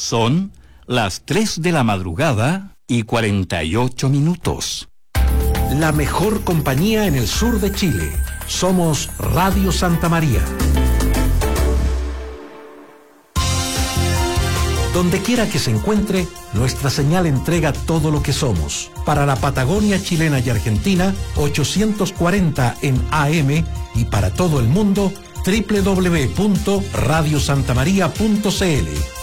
Son las 3 de la madrugada y 48 minutos. La mejor compañía en el sur de Chile. Somos Radio Santa María. Donde quiera que se encuentre, nuestra señal entrega todo lo que somos. Para la Patagonia chilena y Argentina, 840 en AM, y para todo el mundo, www.radiosantamaria.cl.